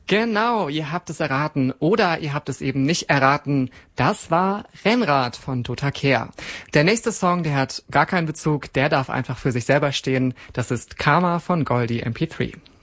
Genau, ihr habt es erraten oder ihr habt es eben nicht erraten. Das war Rennrad von Dota Kehr. Der nächste Song, der hat gar keinen Bezug, der darf einfach für sich selber stehen. Das ist Karma von Goldie MP3.